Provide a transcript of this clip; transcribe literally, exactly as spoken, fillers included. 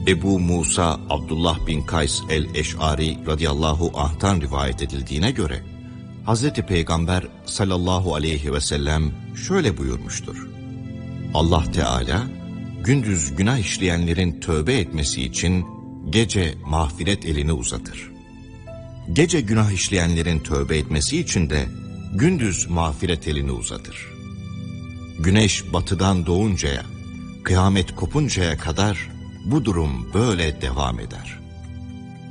Ebu Musa Abdullah bin Kays el-Eş'ari radıyallahu anh'tan rivayet edildiğine göre Hazreti Peygamber sallallahu aleyhi ve sellem şöyle buyurmuştur: Allah Teala gündüz günah işleyenlerin tövbe etmesi için gece mağfiret elini uzatır. Gece günah işleyenlerin tövbe etmesi için de gündüz mağfiret elini uzatır. Güneş batıdan doğuncaya, kıyamet kopuncaya kadar bu durum böyle devam eder.